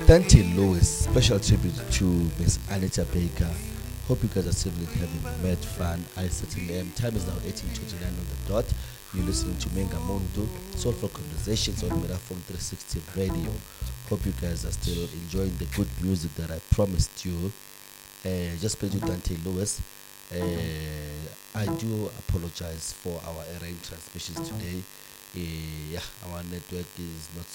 Dante Lewis, special tribute to Miss Anita Baker. Hope you guys are still having mad fun. I certainly am. Time is now 18:29 on the dot. You're listening to Menga Mondo, Soulful Conversations on Mirafong 360 Radio. Hope you guys are still enjoying the good music that I promised you. Just played with Dante Lewis. I do apologize for our errant transmissions today. Yeah, our network is not